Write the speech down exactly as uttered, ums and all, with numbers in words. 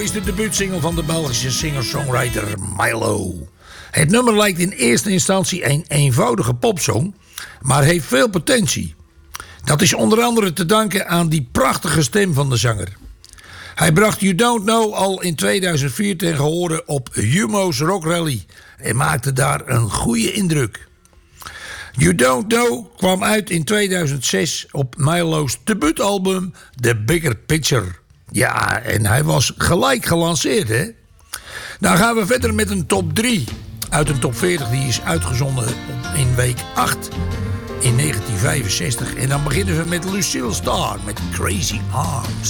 Is de debuutsingle van de Belgische singer-songwriter Milo. Het nummer lijkt in eerste instantie een eenvoudige popsong, maar heeft veel potentie. Dat is onder andere te danken aan die prachtige stem van de zanger. Hij bracht You Don't Know al in tweeduizend vier ten gehore op Humo's Rock Rally en maakte daar een goede indruk. You Don't Know kwam uit in tweeduizend zes op Milo's debuutalbum The Bigger Picture. Ja, en hij was gelijk gelanceerd, hè? Dan gaan we verder met een top drie uit een top veertig die is uitgezonden in week acht in negentien vijfenzestig. En dan beginnen we met Lucille Starr met Crazy Arms.